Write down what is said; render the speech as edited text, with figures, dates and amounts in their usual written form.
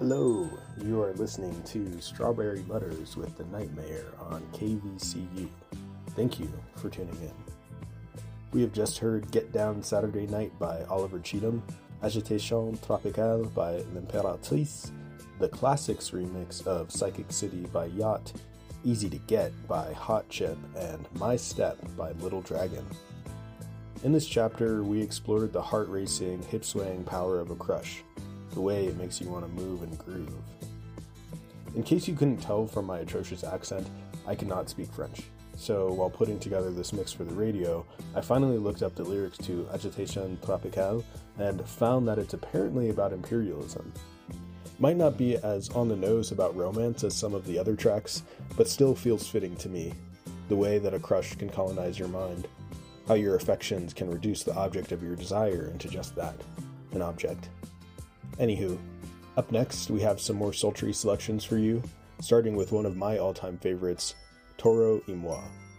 Hello, you are listening to Strawberry Butters with the Nightmare on KVCU. Thank you for tuning in. We have just heard Get Down Saturday Night by Oliver Cheatham, Agitation Tropicale by L'Impératrice, the Classics remix of Psychic City by Yacht, Easy to Get by Hot Chip, and My Step by Little Dragon. In this chapter, we explored the heart-racing, hip-swaying power of a crush, the way it makes you want to move and groove. In case you couldn't tell from my atrocious accent, I cannot speak French. So while putting together this mix for the radio, I finally looked up the lyrics to Agitation Tropicale and found that it's apparently about imperialism. Might not be as on the nose about romance as some of the other tracks, but still feels fitting to me. The way that a crush can colonize your mind. How your affections can reduce the object of your desire into just that, an object. Anywho, up next we have some more sultry selections for you, starting with one of my all-time favorites, Toro y Moi.